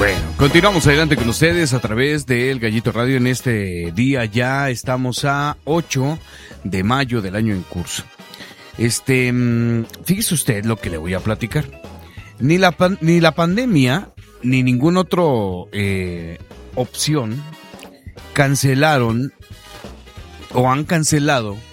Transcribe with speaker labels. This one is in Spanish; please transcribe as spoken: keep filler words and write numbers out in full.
Speaker 1: Bueno, continuamos adelante con ustedes a través del Gallito Radio. En este día ya estamos a ocho de mayo del año en curso. Este, fíjese usted lo que le voy a platicar. Ni la, pan, ni la pandemia, ni ninguna otra eh, opción cancelaron o han cancelado